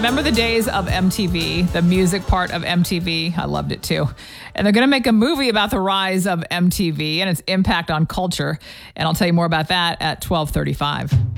Remember the days of MTV, the music part of MTV? I loved it too. And they're going to make a movie about the rise of MTV and its impact on culture. And I'll tell you more about that at 12:35.